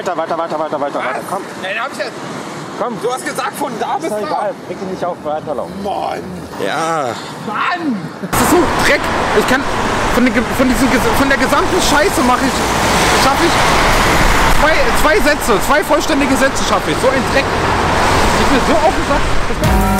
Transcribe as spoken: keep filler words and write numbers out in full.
weiter, weiter, weiter, weiter, weiter, weiter. Komm. Nein, hab ich jetzt. Komm. Du hast gesagt, von da bis Ist da. doch egal. Reg dich nicht auf, weiterlaufen. Mann. Ja. Mann. Das ist so Dreck. Ich kann von, den, von, diesen, von der gesamten Scheiße mache ich, schaffe ich zwei, zwei Sätze, zwei vollständige Sätze schaffe ich. So ein Dreck. Ich bin so aufgesagt.